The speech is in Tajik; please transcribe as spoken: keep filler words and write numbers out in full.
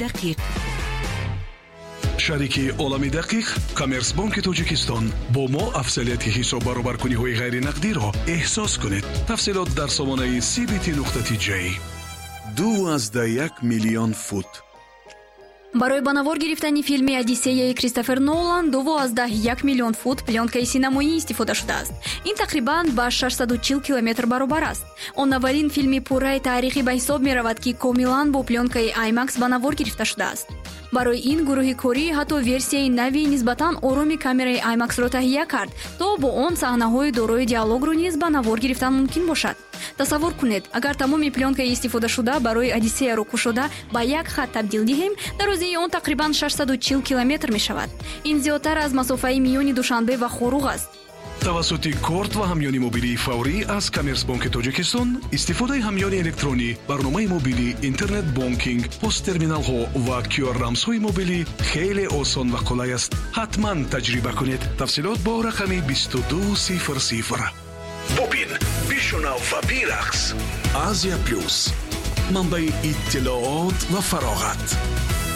دقیق. шарики олами дақиқ Коммерсбанки Тоҷикистон бо мо афзалияти ҳисоб баробаркуниҳои ғайринақдиро эҳсос кунед. Тафсилот дар сомонаи си би ти нуқта ти ҷей. дуазда як миллион фут. барои ба навор гирифтани филми Одиссеяи Кристофер Нолан дуазда як миллион фут пленкаи синамоӣ истифода шудааст. ин тақрибан ба шашсаду чил километр баробар аст. он аввалин филми пурраи таърихӣ ба ҳисоб меравад ки комилан бо пленкаи IMAX ба навор гирифта шудааст. барои ин гурӯҳи корӣ ҳатто версияи нави нисбатан ороми камераи IMAX-ро таҳия кард, то бо он саҳнаҳои дорои диалогро низ ба навор гирифтан мумкин бошад. тасаввур кунед, агар тамоми пленкаи истифодашуда барои Одиссеяро кушода ба як хат табдил диҳем, дарозии он тақрибан шашсаду чил километр мешавад. ин зиёдтар аз масофаи миёни Душанбе ва Хоруғ аст. тавассути корт ва ҳамёни мобилии фаврӣ аз Коммерсбанки Тоҷикистон истифодаи ҳамёни электронӣ, барномаи мобилӣ, интернет бонкинг, посттерминалҳо ва кю ар рамзҳои мобилӣ хеле осон ва қулай аст. ҳатман таҷриба кунед. тафсилот бо рақами бисту ду сифр сифр. бубин бишунав ва бирақс. Азия плюс, манбаи иттилоот ва фароғат.